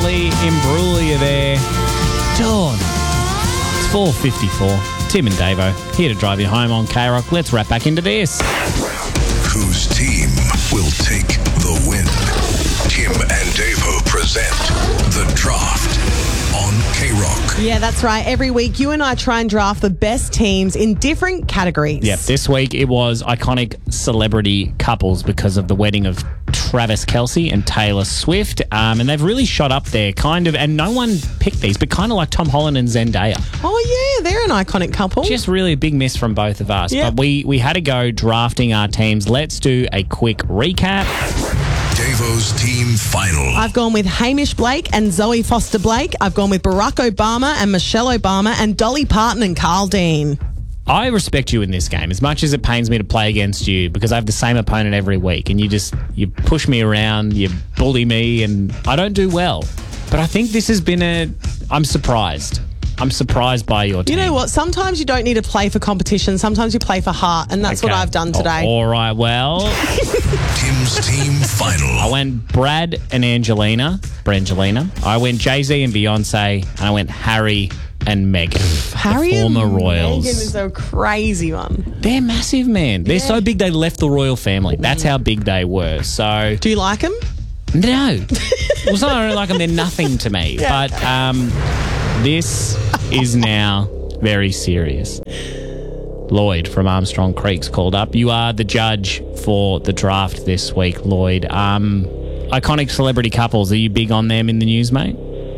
Ali Imbruglia there. Dawn. It's 4:54. Tim and Davo here to drive you home on K-Rock. Let's wrap back into this. Whose team will take the win? Tim and Davo present The Draft on K-Rock. Yeah, that's right. Every week, you and I try and draft the best teams in different categories. Yep, this week it was iconic celebrity couples because of the wedding of Travis Kelce and Taylor Swift. And they've really shot up there, kind of, and no one picked these, but kind of like Tom Holland and Zendaya. Oh, yeah, they're an iconic couple. Just really a big miss from both of us. Yep. But we had to go drafting our teams. Let's do a quick recap. Davo's team final. I've gone with Hamish Blake and Zoe Foster Blake. I've gone with Barack Obama and Michelle Obama and Dolly Parton and Carl Dean. I respect you in this game as much as it pains me to play against you because I have the same opponent every week and you push me around, you bully me and I don't do well. But I think this has been I'm surprised. I'm surprised by your team. You know what? Sometimes you don't need to play for competition. Sometimes you play for heart, and that's what I've done today. All right, well. Tim's team final. I went Brad and Angelina. Brangelina. I went Jay-Z and Beyonce. And I went Harry and Meghan. Harry the former and royals. Meghan is a crazy one. They're massive, man. They're so big they left the royal family. That's how big they were. So Do you like them? no. Well, it's not I don't like them. They're nothing to me. Yeah. But this is now very serious. Lloyd from Armstrong Creek's called up. You are the judge for the draft this week, Lloyd. Iconic celebrity couples. Are you big on them in the news, mate?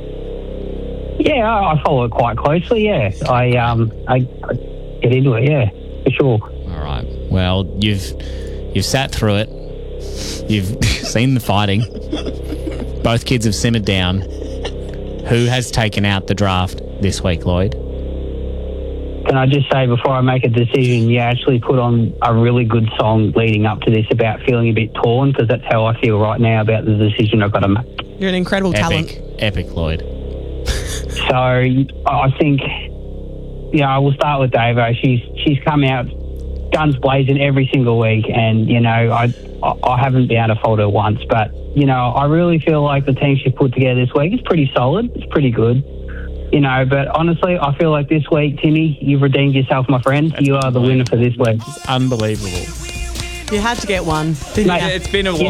Yeah, I follow it quite closely. Yeah, I get into it. Yeah, for sure. All right. Well, you've sat through it. You've seen the fighting. Both kids have simmered down. Who has taken out the draft this week, Lloyd? Can I just say before I make a decision, you actually put on a really good song leading up to this about feeling a bit torn, because that's how I feel right now about the decision I've got to make. You're an incredible talent. Epic, Lloyd. So I think, I will start with Davo. She's come out guns blazing every single week, and I haven't been able to fault her once. But I really feel like the team she put together this week is pretty solid. It's pretty good. But honestly, I feel like this week, Timmy, you've redeemed yourself, my friend. You are the winner for this week. It's unbelievable. You had to get one, didn't Mate, you? It's been a while.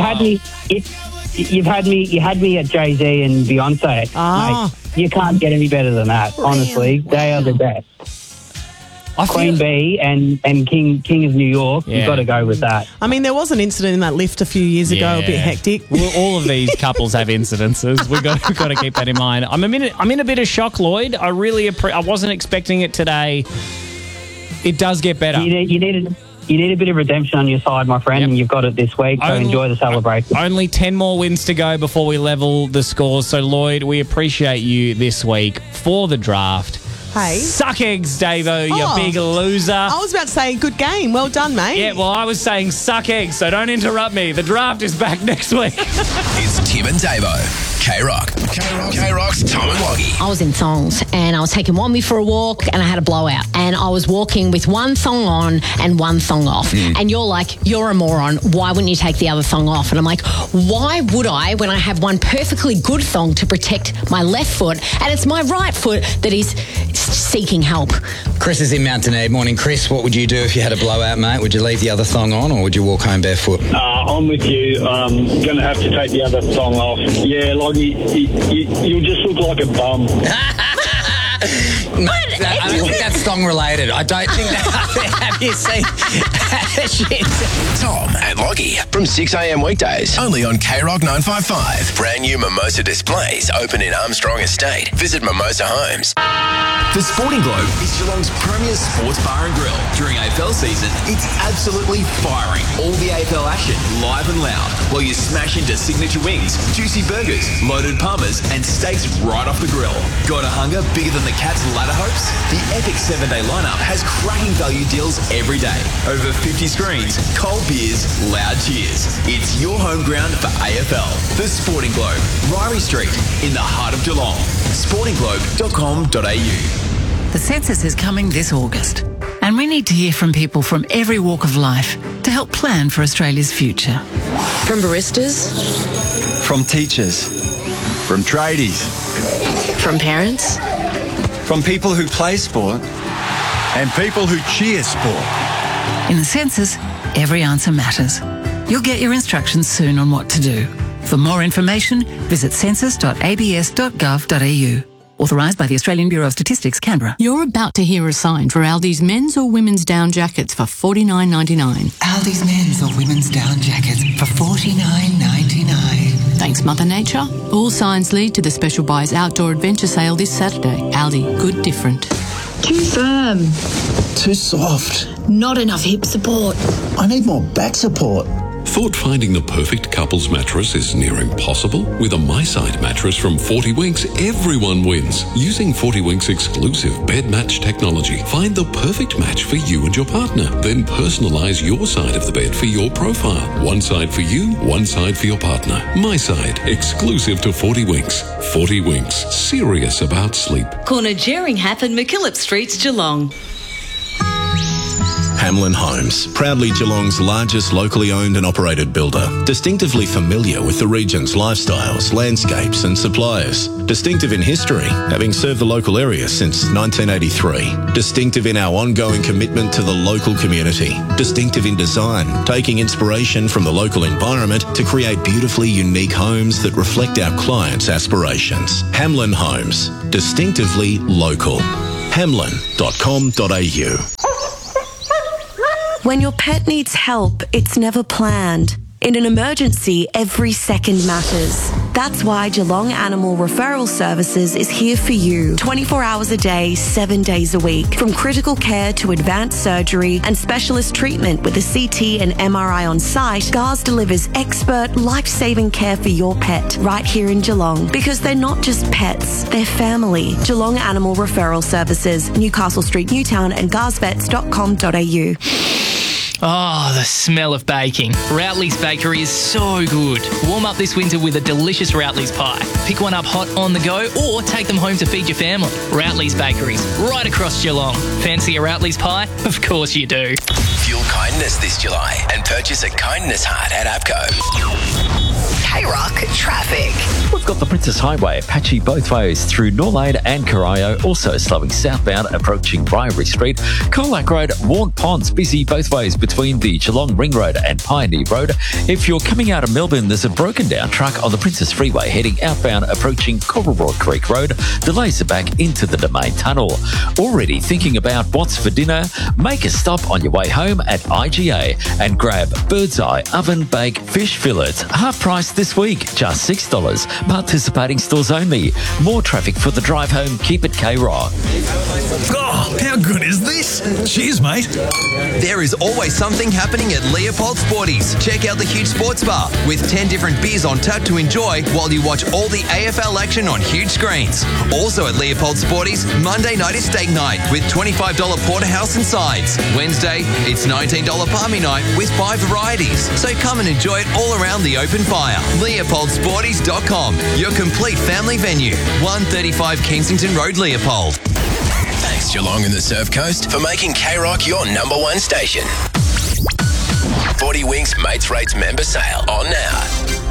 You had me at Jay-Z and Beyonce. Ah. Mate, you can't get any better than that, honestly. They are the best. Queen Bee and King of New York, Yeah. you've got to go with that. I mean, there was an incident in that lift a few years ago, a bit hectic. Well, all of these couples have incidences. We've got to keep that in mind. I'm in a bit of shock, Lloyd. I really I wasn't expecting it today. It does get better. You need a bit of redemption on your side, my friend, and you've got it this week, so enjoy the celebration. Only 10 more wins to go before we level the scores. So, Lloyd, we appreciate you this week for the draft. Hey. Suck eggs, Davo, you big loser. I was about to say, good game. Well done, mate. Yeah, well, I was saying suck eggs, so don't interrupt me. The draft is back next week. It's Tim and Davo. K-Rock. K-Rock's Tom and Loggy. I was in thongs and I was taking Wombi for a walk and I had a blowout. And I was walking with one thong on and one thong off. And you're like, you're a moron. Why wouldn't you take the other thong off? And I'm like, why would I when I have one perfectly good thong to protect my left foot and it's my right foot that is seeking help? Chris is in Mount Dunedin. Morning, Chris. What would you do if you had a blowout, mate? Would you leave the other thong on or would you walk home barefoot? I'm with you. Going to have to take the other thong off. Yeah, Loggy, you'll just look like a bum. I don't think that's thong related. I don't think that. Have you seen shit? Tom and Loggy from 6 a.m. weekdays. Only on K-Rock 955. Brand new Mimosa displays open in Armstrong Estate. Visit Mimosa Homes. The Sporting Globe is Geelong's premier sports bar and grill. During AFL season, it's absolutely firing. All the AFL action, live and loud, while you smash into signature wings, juicy burgers, loaded parmas, and steaks right off the grill. Got a hunger bigger than the Cats' ladder hopes? The epic 7-day lineup has cracking value deals every day. Over 50 screens, cold beers, loud cheers. It's your home ground for AFL. The Sporting Globe, Ryrie Street, in the heart of Geelong. sportingglobe.com.au. The census is coming this August, and we need to hear from people from every walk of life to help plan for Australia's future. From baristas, from teachers, From tradies. From parents. From people who play sport. And people who cheer sport. In the census, every answer matters. You'll get your instructions soon on what to do. For more information, visit census.abs.gov.au. Authorised by the Australian Bureau of Statistics, Canberra. You're about to hear a sign for Aldi's men's or women's down jackets for $49.99. Aldi's men's or women's down jackets for $49.99. Thanks, Mother Nature. All signs lead to the Special Buys Outdoor Adventure Sale this Saturday. Aldi, good different. Too firm. Too soft. Not enough hip support. I need more back support. Thought finding the perfect couple's mattress is near impossible? With a MySide mattress from 40 Winks, everyone wins. Using 40 Winks exclusive bed match technology, find the perfect match for you and your partner. Then personalise your side of the bed for your profile. One side for you, one side for your partner. MySide, exclusive to 40 Winks. 40 Winks, serious about sleep. Corner Jeringhap and McKillop Streets, Geelong. Hamlin Homes, proudly Geelong's largest locally owned and operated builder. Distinctively familiar with the region's lifestyles, landscapes and suppliers. Distinctive in history, having served the local area since 1983. Distinctive in our ongoing commitment to the local community. Distinctive in design, taking inspiration from the local environment to create beautifully unique homes that reflect our clients' aspirations. Hamlin Homes, distinctively local. hamlin.com.au. When your pet needs help, it's never planned. In an emergency, every second matters. That's why Geelong Animal Referral Services is here for you 24 hours a day, 7 days a week. From critical care to advanced surgery and specialist treatment with a CT and MRI on site, GARS delivers expert, life-saving care for your pet right here in Geelong. Because they're not just pets, they're family. Geelong Animal Referral Services, Newcastle Street, Newtown and garsvets.com.au. Oh, the smell of baking. Routley's Bakery is so good. Warm up this winter with a delicious Routley's pie. Pick one up hot on the go or take them home to feed your family. Routley's Bakeries, right across Geelong. Fancy a Routley's pie? Of course you do. Fuel kindness this July and purchase a kindness heart at APCO. K-Rock traffic. We've got the Princess Highway patchy both ways through Norlade and Corio, also slowing southbound approaching Briary Street. Colac Road, Warn Ponds busy both ways between the Geelong Ring Road and Pioneer Road. If you're coming out of Melbourne, there's a broken down truck on the Princess Freeway heading outbound approaching Cobbleport Creek Road. Delays are back into the Domain Tunnel. Already thinking about what's for dinner? Make a stop on your way home at IGA and grab Bird's Eye Oven Bake Fish Fillets. Half price this week, just $6. Participating stores only. More traffic for the drive home. Keep it K-Rock. Oh, how good is this? Cheers, mate. There is always something happening at Leopold Sporties. Check out the huge sports bar with 10 different beers on tap to enjoy while you watch all the AFL action on huge screens. Also at Leopold Sporties, Monday night is steak night with $25 porterhouse and sides. Wednesday, it's $19 palmy night with 5 varieties. So come and enjoy it all around the open fire. LeopoldSporties.com, your complete family venue. 135 Kensington Road, Leopold. Thanks Geelong and the Surf Coast for making K-Rock your number one station. 40 Winks Mates Rates member sale on now.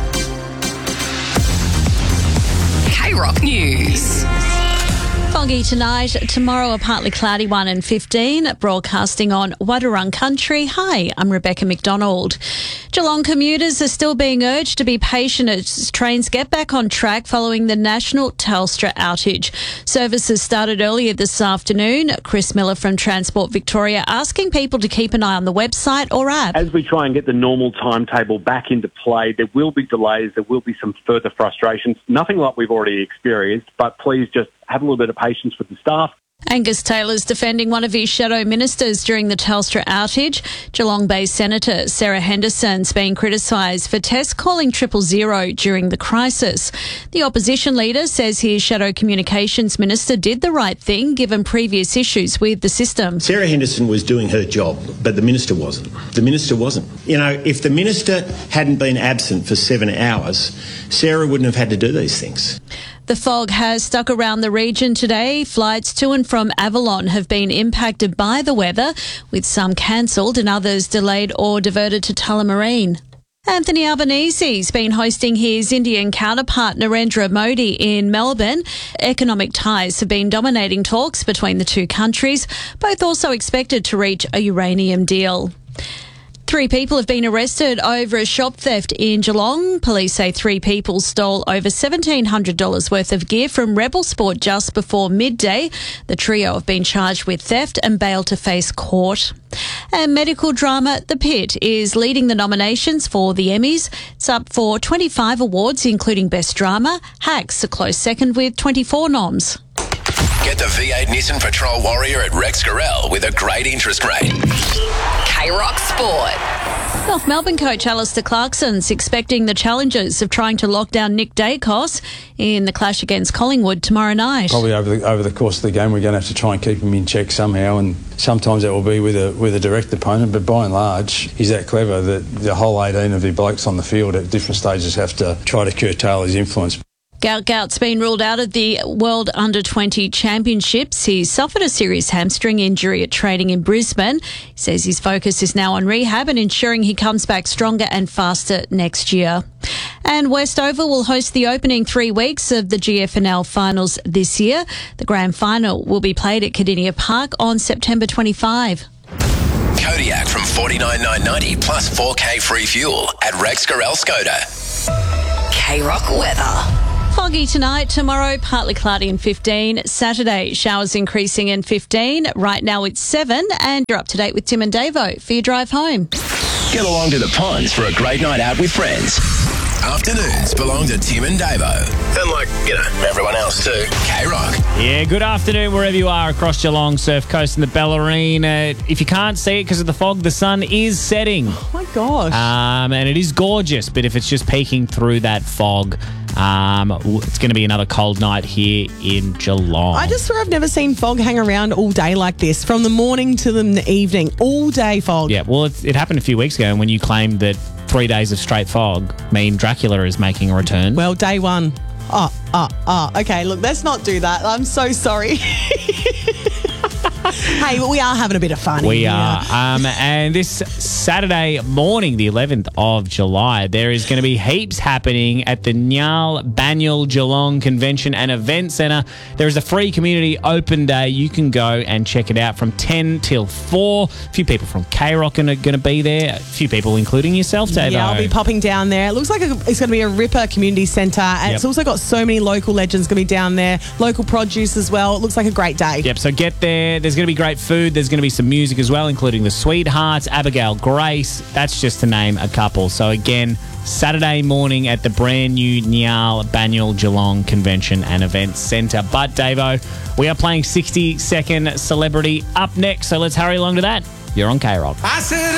K-Rock News. Foggy tonight, tomorrow a partly cloudy 1 and 15, broadcasting on Wadawurrung Country. Hi, I'm Rebecca McDonald. Geelong commuters are still being urged to be patient as trains get back on track following the national Telstra outage. Services started earlier this afternoon. Chris Miller from Transport Victoria asking people to keep an eye on the website or app. As we try and get the normal timetable back into play, there will be delays, there will be some further frustrations. Nothing like we've already experienced, but please just have a little bit of patience with the staff. Angus Taylor's defending one of his shadow ministers during the Telstra outage. Geelong-based Senator Sarah Henderson's been criticised for tests calling 000 during the crisis. The opposition leader says his shadow communications minister did the right thing given previous issues with the system. Sarah Henderson was doing her job, but the minister wasn't. The minister wasn't. You know, if the minister hadn't been absent for 7 hours, Sarah wouldn't have had to do these things. The fog has stuck around the region today. Flights to and from Avalon have been impacted by the weather, with some cancelled and others delayed or diverted to Tullamarine. Anthony Albanese's been hosting his Indian counterpart Narendra Modi in Melbourne. Economic ties have been dominating talks between the two countries, both also expected to reach a uranium deal. 3 people have been arrested over a shop theft in Geelong. Police say 3 people stole over $1,700 worth of gear from Rebel Sport just before midday. The trio have been charged with theft and bailed to face court. And medical drama The Pit is leading the nominations for the Emmys. It's up for 25 awards, including Best Drama. Hacks a close second with 24 noms. Get the V8 Nissan Patrol Warrior at Rex Gorell with a great interest rate. K-Rock Sport. North Melbourne coach Alistair Clarkson's expecting the challenges of trying to lock down Nick Dacos in the clash against Collingwood tomorrow night. Probably over the course of the game, we're going to have to try and keep him in check somehow, and sometimes that will be with a direct opponent. But by and large, he's that clever that the whole 18 of the blokes on the field at different stages have to try to curtail his influence. Gout's been ruled out of the World Under-20 Championships. He suffered a serious hamstring injury at training in Brisbane. He says his focus is now on rehab and ensuring he comes back stronger and faster next year. And Westover will host the opening 3 weeks of the GFNL finals this year. The grand final will be played at Cardinia Park on September 25. Kodiak from $49,990 plus 4K free fuel at Rex Gorell Skoda. K-Rock weather. Foggy tonight, tomorrow partly cloudy and 15. Saturday, showers increasing and 15. Right now it's 7 and you're up to date with Tim and Davo for your drive home. Get along to the ponds for a great night out with friends. Afternoons belong to Tim and Davo. And everyone else too. K-Rock. Yeah, good afternoon wherever you are across Geelong, Surf Coast and the Bellarine. If you can't see it because of the fog, the sun is setting. Oh my gosh. And it is gorgeous, but if it's just peeking through that fog, it's going to be another cold night here in Geelong. I just swear I've never seen fog hang around all day like this, from the morning to the evening, all day fog. Yeah, well, it happened a few weeks ago when you claimed that 3 days of straight fog mean Dracula is making a return. Well, day one. Okay, look, let's not do that. I'm so sorry. Hey, but we are having a bit of fun. We are. And this Saturday morning, the 11th of July, there is going to be heaps happening at the Nyal Banyul Geelong Convention and Event Centre. There is a free community open day. You can go and check it out from 10 till 4. A few people from K-Rock are going to be there. A few people, including yourself, Davo. Yeah, I'll be popping down there. It looks like it's going to be a ripper community centre. And It's also got so many local legends going to be down there. Local produce as well. It looks like a great day. Yep, so get there. There's going to be great food. There's going to be some music as well, including the Sweethearts, Abigail Grace. That's just to name a couple. So again, Saturday morning at the brand new Nyal Banyul Geelong Convention and Event Centre. But Davo, we are playing 60 Second Celebrity up next, so let's hurry along to that. You're on K-Rock. I said